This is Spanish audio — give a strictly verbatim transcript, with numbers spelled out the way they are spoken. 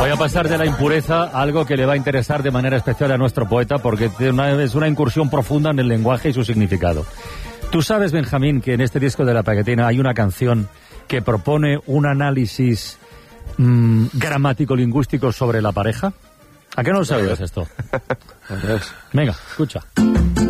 Voy a pasar de la impureza a algo que le va a interesar de manera especial a nuestro poeta, porque es una incursión profunda en el lenguaje y su significado. Tú sabes, Benjamín, que en este disco de La Paquetina hay una canción que propone un análisis mmm, gramático-lingüístico sobre la pareja. ¿A qué no lo sabías esto? Venga, escucha.